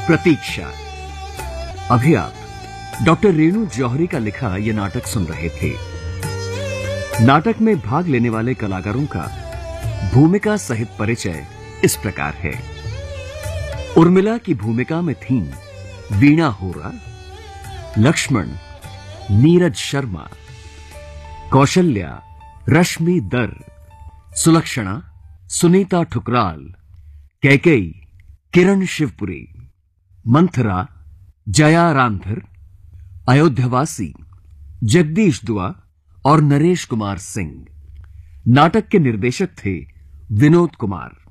प्रतीक्षा। अभी आप डॉक्टर रेणु जौहरी का लिखा यह नाटक सुन रहे थे। नाटक में भाग लेने वाले कलाकारों का भूमिका सहित परिचय इस प्रकार है। उर्मिला की भूमिका में थीं वीणा होरा, लक्ष्मण नीरज शर्मा, कौशल्या रश्मि दर, सुलक्षणा सुनीता ठुकराल, कैकेयी किरण शिवपुरी, मंथरा जया रांधर, अयोध्यावासी जगदीश दुआ और नरेश कुमार सिंह। नाटक के निर्देशक थे विनोद कुमार।